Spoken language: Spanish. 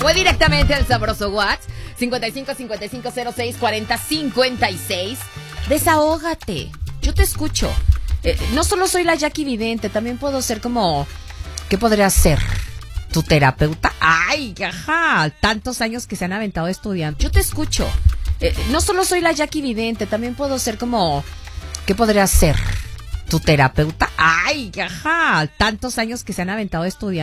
O directamente al sabroso WhatsApp 55 55 06 40 56. Desahógate. Yo te escucho. No solo soy la Jackie Vidente, también puedo ser como... ¿Qué podría ser? ¿Tu terapeuta? ¡Ay, ajá! Tantos años que se han aventado estudiando. Yo te escucho. No solo soy la Jackie Vidente, también puedo ser como... ¿Qué podría ser? ¿Tu terapeuta? ¡Ay, ajá! Tantos años que se han aventado estudiando.